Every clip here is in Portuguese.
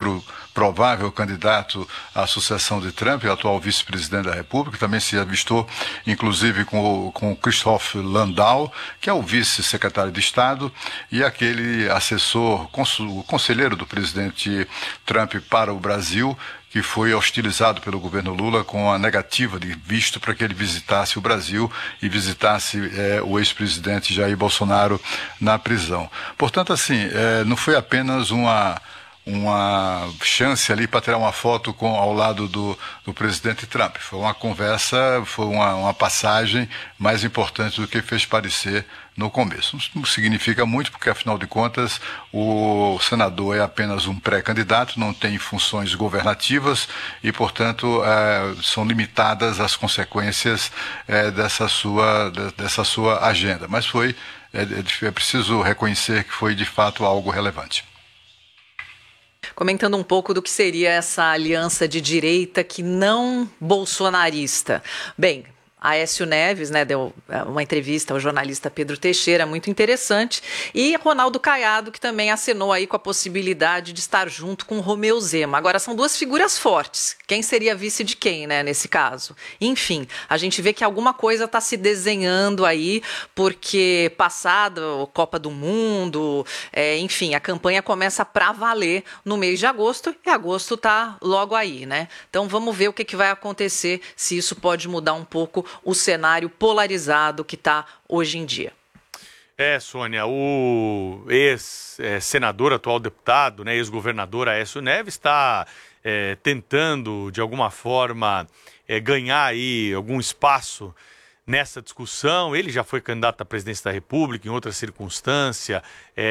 outro provável candidato à sucessão de Trump, o atual vice-presidente da República. Também se avistou, inclusive, com o Christoph Landau, que é o vice-secretário de Estado, e aquele assessor, conselheiro do presidente Trump para o Brasil, que foi hostilizado pelo governo Lula com a negativa de visto para que ele visitasse o Brasil e visitasse o ex-presidente Jair Bolsonaro na prisão. Portanto, assim, não foi apenas uma chance ali para tirar uma foto ao lado do presidente Trump. Foi uma conversa, foi uma passagem mais importante do que fez parecer no começo. Não significa muito, porque afinal de contas o senador é apenas um pré-candidato, não tem funções governativas e, portanto, são limitadas as consequências dessa sua agenda. Mas é preciso reconhecer que foi de fato algo relevante. Comentando um pouco do que seria essa aliança de direita que não bolsonarista. Bem, Aécio Neves, né, deu uma entrevista ao jornalista Pedro Teixeira, muito interessante, e Ronaldo Caiado, que também acenou aí com a possibilidade de estar junto com Romeu Zema. Agora, são duas figuras fortes. Quem seria vice de quem, né, nesse caso? Enfim, a gente vê que alguma coisa está se desenhando aí, porque passado Copa do Mundo, enfim, a campanha começa para valer no mês de agosto, e agosto está logo aí, né? Então, vamos ver o que vai acontecer, se isso pode mudar um pouco o cenário polarizado que está hoje em dia. Sônia, o ex-senador, atual deputado, né, ex-governador Aécio Neves está tentando, de alguma forma, ganhar aí algum espaço nessa discussão. Ele já foi candidato à presidência da República em outra circunstância.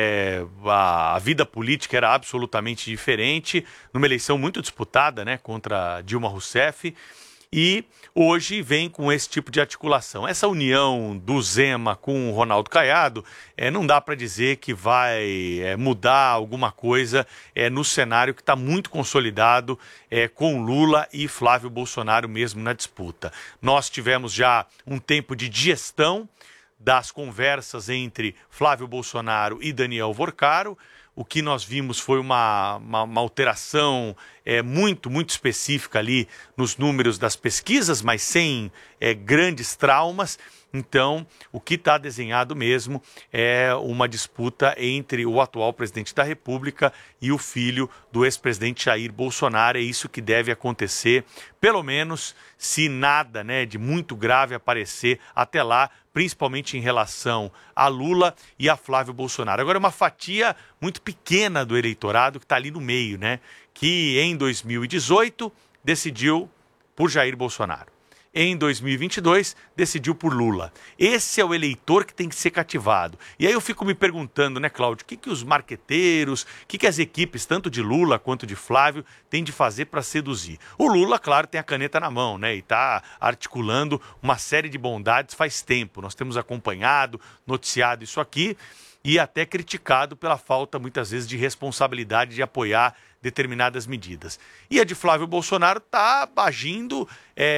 A vida política era absolutamente diferente, numa eleição muito disputada, né, contra Dilma Rousseff. E hoje vem com esse tipo de articulação. Essa união do Zema com o Ronaldo Caiado, não dá para dizer que vai mudar alguma coisa no cenário que está muito consolidado com Lula e Flávio Bolsonaro mesmo na disputa. Nós tivemos já um tempo de digestão das conversas entre Flávio Bolsonaro e Daniel Vorcaro. O que nós vimos foi uma alteração muito específica ali nos números das pesquisas, mas sem grandes traumas. Então, o que está desenhado mesmo é uma disputa entre o atual presidente da República e o filho do ex-presidente Jair Bolsonaro. É isso que deve acontecer, pelo menos se nada, né, de muito grave aparecer até lá, principalmente em relação a Lula e a Flávio Bolsonaro. Agora, uma fatia muito pequena do eleitorado que está ali no meio, né, que em 2018 decidiu por Jair Bolsonaro. Em 2022, decidiu por Lula. Esse é o eleitor que tem que ser cativado. E aí eu fico me perguntando, né, Cláudio, o que os marqueteiros, o que as equipes, tanto de Lula quanto de Flávio, têm de fazer para seduzir? O Lula, claro, tem a caneta na mão, né, e está articulando uma série de bondades faz tempo. Nós temos acompanhado, noticiado isso aqui e até criticado pela falta, muitas vezes, de responsabilidade de apoiar determinadas medidas. E a de Flávio Bolsonaro está agindo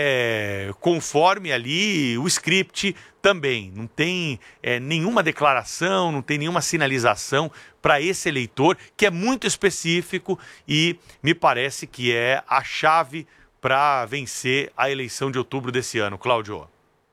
conforme ali o script também. Não tem nenhuma declaração, não tem nenhuma sinalização para esse eleitor, que é muito específico e me parece que é a chave para vencer a eleição de outubro desse ano. Cláudio.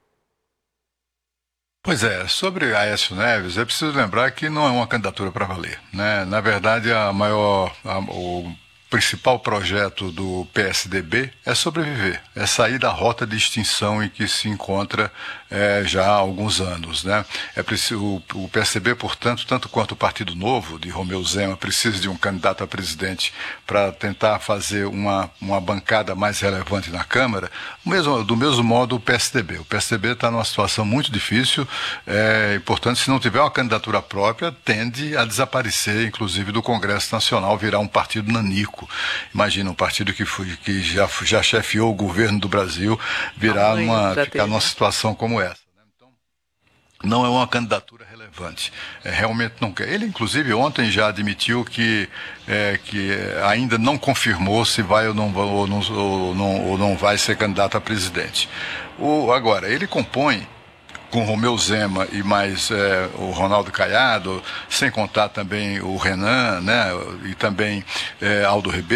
Pois é, sobre Aécio Neves, é preciso lembrar que não é uma candidatura para valer, né? Na verdade, o principal projeto do PSDB é sobreviver, é sair da rota de extinção em que se encontra já há alguns anos, né? O PSDB, portanto, tanto quanto o Partido Novo, de Romeu Zema, precisa de um candidato a presidente para tentar fazer uma bancada mais relevante na Câmara, do mesmo modo o PSDB. O PSDB está numa situação muito difícil e, portanto, se não tiver uma candidatura própria, tende a desaparecer, inclusive, do Congresso Nacional, virar um partido nanico. Imagina um partido que já chefiou o governo do Brasil ficar numa situação como essa. Então, não é uma candidatura relevante. Realmente não quer. Ele, inclusive, ontem já admitiu que ainda não confirmou se vai ou não vai ser candidato a presidente. Agora, ele compõe com Romeu Zema e mais o Ronaldo Caiado, sem contar também o Renan, né, e também Aldo Ribeiro.